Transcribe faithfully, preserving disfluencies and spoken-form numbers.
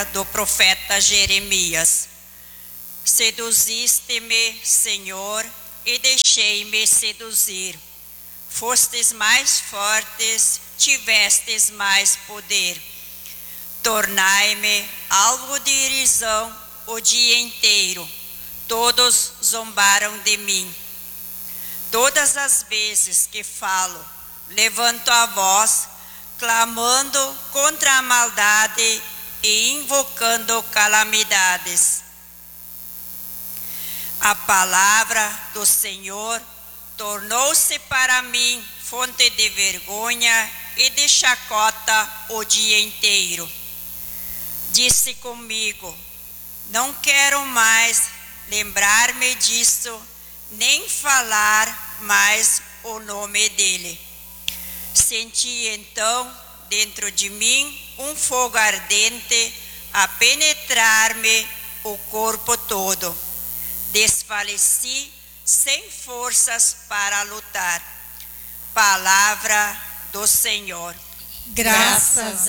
do profeta Jeremias. Seduziste-me, Senhor, e deixei-me seduzir. Fostes mais fortes, tivestes mais poder. Tornai-me alvo de irisão o dia inteiro. Todos zombaram de mim. Todas as vezes que falo, levanto a voz, clamando contra a maldade e invocando calamidades. A palavra do Senhor tornou-se para mim fonte de vergonha e de chacota o dia inteiro. Disse comigo: não quero mais lembrar-me disso, nem falar mais o nome dele. Senti então dentro de mim um fogo ardente a penetrar-me o corpo todo. Desfaleci sem forças para lutar. Palavra do Senhor. Graças